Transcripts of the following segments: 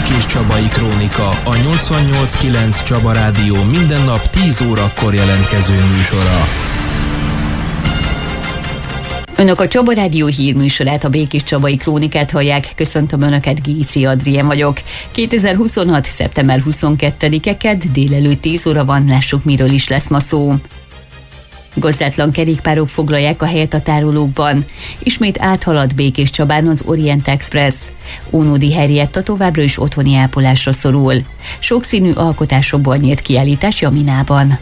Békés Csabai Krónika, a 88.9 Csaba Rádió minden nap 10 órakor jelentkező műsora. Önök a Csaba Rádió hírműsorát, a Békés Csabai Krónikát hallják. Köszöntöm Önöket, Géci Adrien vagyok. 2026. szeptember 22-e kedd, délelőtt 10 óra van, lássuk miről is lesz ma szó. Gazdátlan kerékpárok foglalják a helyet a tárolókban. Ismét áthalad Békés Csabán az Orient Express. Ónodi Henrietta továbbra is otthoni ápolásra szorul. Sokszínű alkotásokból nyílt kiállítás Jaminában.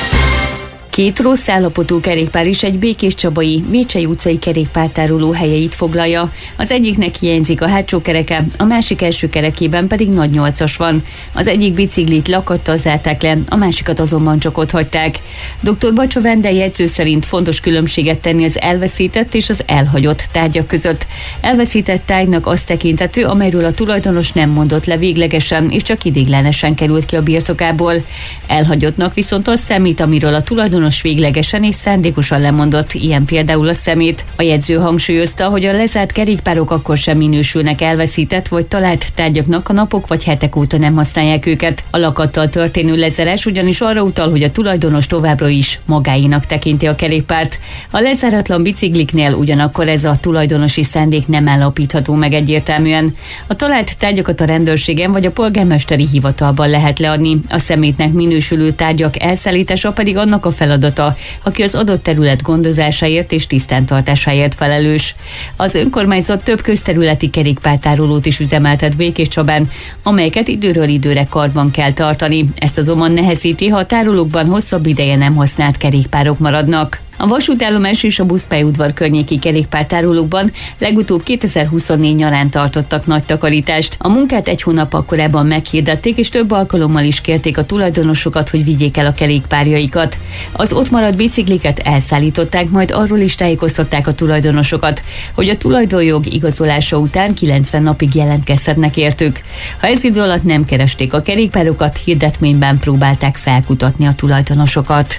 Két rossz állapotú kerékpár is egy békéscsabai Mécsei utcai kerékpártároló helyeit foglalja. Az egyiknek hiányzik a hátsó kereke, a másik első kerekében pedig nagy 8-as van. Az egyik biciklit lakattal zárták le, a másikat azonban csak ott hagyták. Dr. Bacsa Vendel jegyző szerint fontos különbséget tenni az elveszített és az elhagyott tárgyak között. Elveszített tárgynak azt tekinthető, amelyről a tulajdonos nem mondott le véglegesen, és csak ideiglenesen került ki a birtokából. Elhagyottnak viszont az számít, amiről a tulajdonos véglegesen és szándékosan lemondott, ilyen például a szemét. A jegyző hangsúlyozta, hogy a lezárt kerékpárok akkor sem minősülnek elveszített vagy talált tárgyaknak, a napok vagy hetek óta nem használják őket. A lakattal történő lezárás ugyanis arra utal, hogy a tulajdonos továbbra is magáinak tekinti a kerékpárt. A lezáratlan bicikliknél ugyanakkor ez a tulajdonosi szándék nem állapítható meg egyértelműen. A talált tárgyakat a rendőrségen vagy a polgármesteri hivatalban lehet leadni. A szemétnek minősülő tárgyak elszállítása pedig annak a feladata, aki az adott terület gondozásáért és tisztántartásáért felelős. Az önkormányzat több közterületi kerékpártárolót is üzemeltet Békéscsabán, amelyeket időről időre karban kell tartani. Ezt azonban nehezíti, ha a tárolókban hosszabb ideje nem használt kerékpárok maradnak. A vasútállomás és a buszpályaudvar környéki kerékpártárolókban legutóbb 2024 nyarán tartottak nagy takarítást. A munkát egy hónappal korábban meghirdették, és több alkalommal is kérték a tulajdonosokat, hogy vigyék el a kerékpárjaikat. Az ott maradt bicikliket elszállították, majd arról is tájékoztatták a tulajdonosokat, hogy a tulajdonjog igazolása után 90 napig jelentkezhetnek értük. Ha ez idő alatt nem keresték a kerékpárokat, hirdetményben próbálták felkutatni a tulajdonosokat.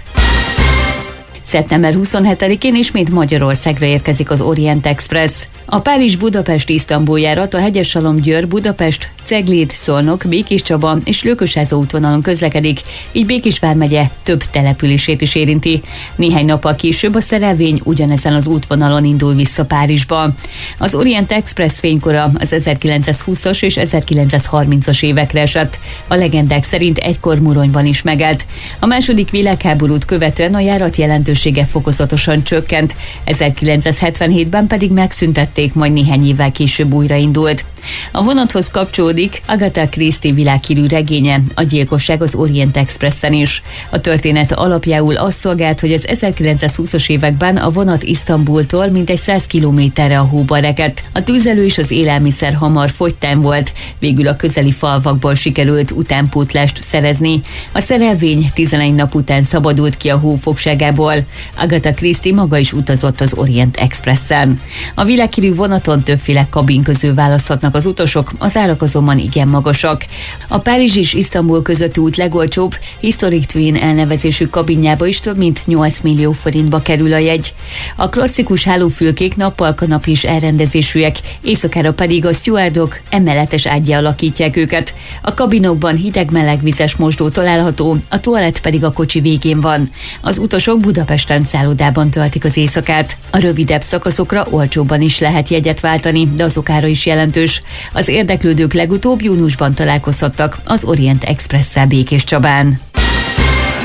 Szeptember 27-én ismét Magyarországra érkezik az Orient Express. A Párizs-Budapest-Isztambul járat a Hegyes-Salom-Győr, Budapest, Cegléd, Szolnok, Békéscsaba és Lőkösázó útvonalon közlekedik, így Békés vármegye több települését is érinti. Néhány nappal később a szerelvény ugyanezen az útvonalon indul vissza Párizsba. Az Orient Express fénykora az 1920-as és 1930-as évekre esett. A legendák szerint egykor Muronyban is megállt. A második világháborút követően a járat jelentősége fokozatosan csökkent, 1977-ben pedig megszüntették, majd néhány évvel később újraindult. A vonathoz kapcsolódik Agatha Christie világhírű regénye, A gyilkosság az Orient Expressen is. A történet alapjául az szolgált, hogy az 1920-as években a vonat Isztambultól mintegy 100 kilométerre a hóba rekedt. A tüzelő és az élelmiszer hamar fogytán volt, végül a közeli falvakból sikerült utánpótlást szerezni. A szerelvény 11 nap után szabadult ki a hó fogságából. Agatha Christie maga is utazott az Orient Expressen. A világhírű vonaton többféle kabin közül választhatnak az utasok, az árak azonban igen magasak. A Párizs és Isztambul közötti út legolcsóbb, Historic Twin elnevezésű kabinjába is több mint 8 millió forintba kerül a jegy. A klasszikus hálófülkék nappal kanapés elrendezésűek, éjszakára pedig a stewardok emeletes ággyal alakítják őket. A kabinokban hideg-meleg vizes mosdó található, a toalett pedig a kocsi végén van. Az utasok Budapesten szállodában töltik az éjszakát. A rövidebb szakaszokra olcsóbban is lehet jegyet váltani, de azok ára is jelentős. Az érdeklődők legutóbb júniusban találkozhattak az Orient Expresszel Békéscsabán.